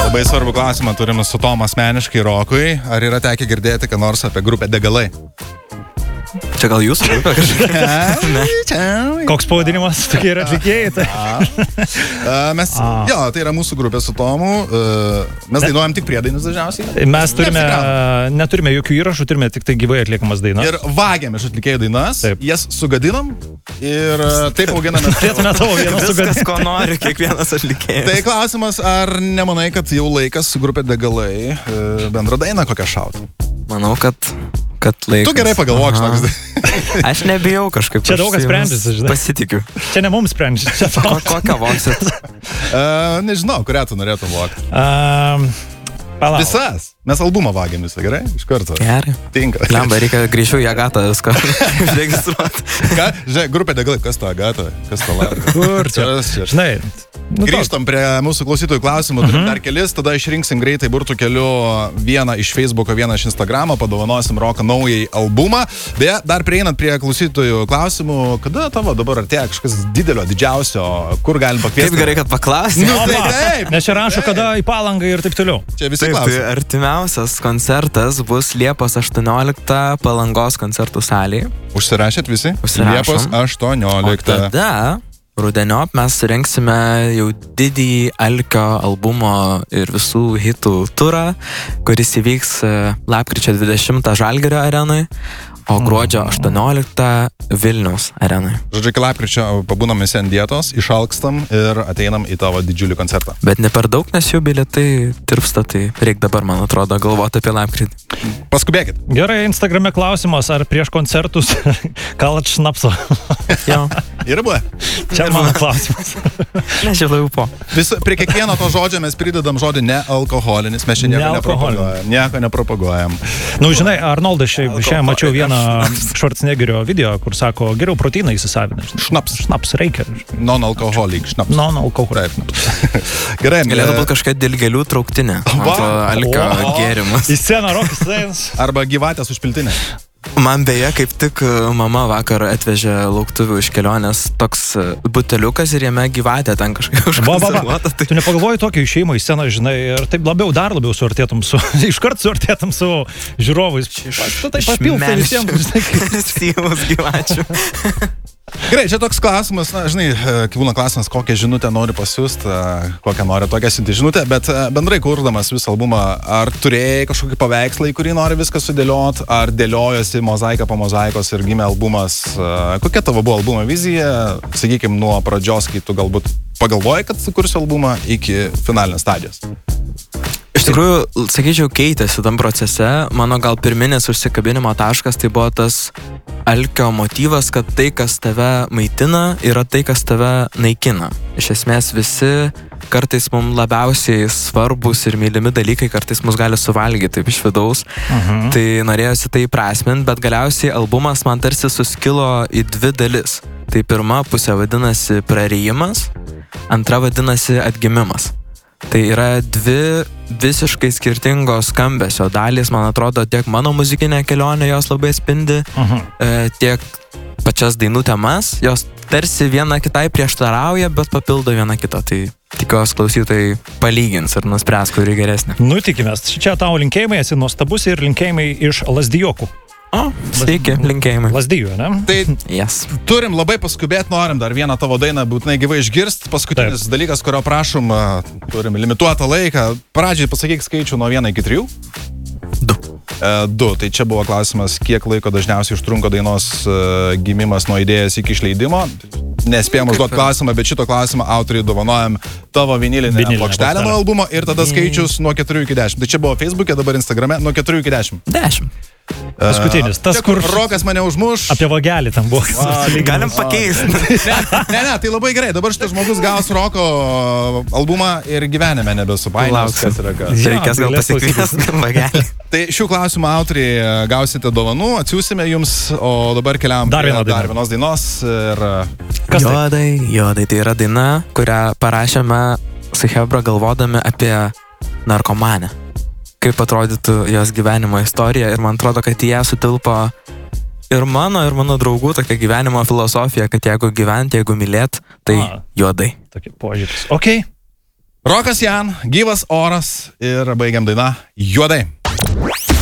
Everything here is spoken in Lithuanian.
Labai svarbu klausimą turime su Tomu asmeniškai Rokui. Ar yra tekę girdėti, ką nors apie grupę Degalai? Čia gal jūsų grupė kažkaip? Koks pavadinimas, tokie yra atlikėjai? Tai yra mūsų grupė su Tomu. Mes dainuojam tik priedainius dažniausiai. Mes neturime jokių įrašų, turime tik tai gyvai atliekamas dainas. Ir vagiam iš atlikėjų dainas, jas sugadinam ir taip auginame. Turėtume tavo vieną sugadinti. Viskas, ko nori, kiekvienas atlikėjas. Tai klausimas, ar nemanai, kad jau laikas su grupė Degalai bendrą dainą kokią šauti? Manau, kad laikas. Tu gerai pagalvok, žinok. Aš nebijau kažkaip. Čia daug kas sprendžiasi, žinai. Pasitikiu. Čia ne mums sprendžiasi. Kokią voksit? Nežinau, kurią tu norėtum vokti. Palauk. Visas. Mes albumą vagiam visą, gerai? Iš karto. Gerai. Tinka. Lemba, reikia greičiau į Agatą viską užregistruoti. Žiūrėk, grupė Degalai, kas to Agata? Kas to Laura? Kur čia? Žinai. Grįžtam prie mūsų klausytojų klausimų, turim dar kelis, tada išrinksim greitai burtų keliu vieną iš Facebooko, vieną iš Instagramo, padovanosim Roką naujai albumą. Beje, dar prieinant prie klausytojų klausimų, kada tavo dabar artėja kažkas didelio, didžiausio, kur galim pakviesti? Kaip gerai, kad paklausė. Taip. Nes čia rašo, kada į Palangą ir taip toliau. Čia visi Tai klausimai. artimiausias koncertas bus Liepos 18 Palangos koncertų salėje. Užsirašėt visi? Užsirašom. Liepos 18. Tada rudeniop mes surinksime jau didįjį Alkio albumo ir visų hitų turą, kuris įvyks lapkričio 20 Žalgirio arenai, o gruodžio 18 Vilniaus arenai. Žodžiu, iki lapkričio pabūnam visi ant dietos, išalkstam ir ateinam į tavo didžiulį koncertą. Bet ne per daug, nes jų bilietai tirpsta, tai reikia dabar, man atrodo, galvoti apie lapkritį. Paskubėkit. Gerai, Instagrame klausimas, ar prieš koncertus kalat šnapso? Jo. Yra buvę. Čia mano klausimas. Nežinau po. Prie kiekvieno to žodžio mes pridedam žodį nealkoholinis, mes čia nieko nepropaguojam. Nu, žinai, Arnoldas šiandien mačiau vieną Schwarzeneggerio video, kur sako, geriau proteiną įsisavina. Šnaps reikia. Non-alkoholik šnaps. Non-alkoholik. Gerai. Galėtų būti kažkokia dilgėlių trauktinė. Alkio gėrimas. Į sceną Rokas Science. Arba gyvatės užpiltinė. Man beje, kaip tik mama vakar atvežė lauktuvių iš kelionės toks buteliukas ir jame gyvatė ten kažkaip užkonservuota. Tu nepagalvoji tokio išėjimo į sceną, žinai, ir taip dar labiau suartėtum iškart suartėtum su žiūrovais. Tu taip papiltai visiems. Syvus gyvačių. Gerai, čia toks klausimas, na, žinai, kai būna klausimas, kokią žinutę nori pasiųsti, kokią nori tokią siunti žinutę, bet bendrai kurdamas visą albumą, ar turėjai kažkokį paveikslą, į kurį nori viską sudėliot, ar dėliojosi mozaika po mozaikos ir gimė albumas, kokia tavo buvo albumo vizija, sakykime, nuo pradžios, kai tu galbūt pagalvojai, kad sukursi albumą, iki finalinės stadijos? Iš tikrųjų, sakyčiau, keitėsi tam procese. Mano gal pirminis užsikabinimo taškas tai buvo tas Alkio motyvas, kad tai, kas tave maitina, yra tai, kas tave naikina. Iš esmės visi kartais mums labiausiai svarbus ir mylimi dalykai kartais mus gali suvalgyti taip iš vidaus. Tai norėjosi tai prasminti, bet galiausiai albumas man tarsi suskilo į dvi dalis. Tai pirma pusė vadinasi prarijimas, antra vadinasi atgimimas. Tai yra dvi visiškai skirtingos skambesio dalys, man atrodo, tiek mano muzikinė kelionė jos labai spindi, tiek pačias dainų temas, jos tarsi viena kitai prieštarauja, bet papildo viena kitą. Tai tikiuosi klausytojai palygins ir nuspręs, kuri geresnė. Nu, tikimės. Čia tavo linkėjimai, esi nuostabus ir linkėjimai iš Lazdijokų. O, sveiki, linkėjimai. Lazdijų, ne? Tai yes. Turim labai paskubėti, norim dar vieną tavo dainą būtinai gyvai išgirsti. Paskutinis dalykas, kurio prašom, turim limituotą laiką. Pradžiai pasakyk skaičių nuo 1 iki 3. 2. Tai čia buvo klausimas, kiek laiko dažniausiai užtrunka dainos gimimas nuo idėjos iki išleidimo. Nespėjom užduoti klausimą, bet šito klausimą autoriai dovanojam tavo vinilinę plokštelę nuo albumo ir tada skaičius nuo 4 iki 10. Tai čia buvo Facebook'e, dabar Instagrame nuo 4 iki 10. 10. Paskutinis, tas kur Rokas mane užmuš. Apie vagelį tam buvo. Galim pakeisti. Ne, tai labai gerai. Dabar šitas žmogus gaus Roko albumą ir gyvenime nebesupainios, kas yra kas. Reikės gal pasikviesti vagelį. Tai šių klausimų autoriai gausite dovanų, atsiūsime jums, o dabar keliam dar vienos dainos. Ir... Juodai, tai yra daina, kurią parašėme su Hebra galvodami apie narkomanę. Kaip atrodytų jos gyvenimo istorija ir man atrodo, kad į ją sutilpo ir mano draugų tokia gyvenimo filosofija, kad jeigu gyventi, jeigu mylėt, tai juodai. Tokie požiūris. Ok. Rokas Jan, gyvas oras ir baigiam dainą Juodai.